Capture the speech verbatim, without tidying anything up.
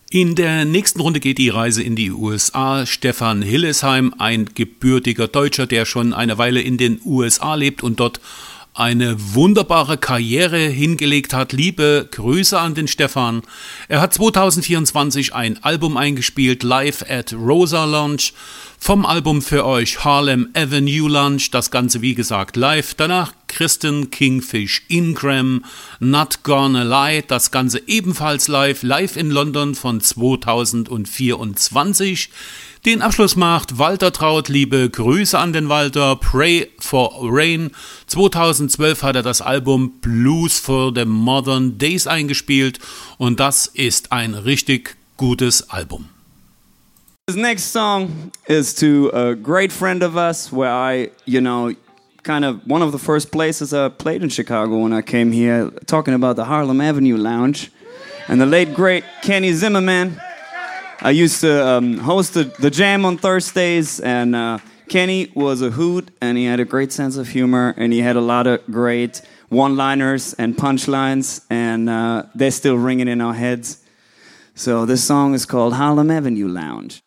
In der nächsten Runde geht die Reise in die U S A. Stefan Hillesheim, ein gebürtiger Deutscher, der schon eine Weile in den U S A lebt und dort eine wunderbare Karriere hingelegt hat. Liebe Grüße an den Stefan. Er hat zwanzig vierundzwanzig ein Album eingespielt, Live at Rosa Lounge. Vom Album für euch Harlem Avenue Lounge, das Ganze wie gesagt live. Danach Kristen Kingfish Ingram, Not Gonna Lie, das Ganze ebenfalls live, live in London von zwanzig vierundzwanzig. Den Abschluss macht Walter Traut, liebe Grüße an den Walter, Pray for Rain. zweitausendzwölf hat er das Album Blues for the Modern Days eingespielt und das ist ein richtig gutes Album. This next song is to a great friend of us where I, you know, kind of one of the first places I played in Chicago when I came here, talking about the Harlem Avenue Lounge. And the late, great Kenny Zimmerman. I used to um, host the, the Jam on Thursdays, and uh, Kenny was a hoot, and he had a great sense of humor, and he had a lot of great one-liners and punchlines, and uh, they're still ringing in our heads. So this song is called Harlem Avenue Lounge.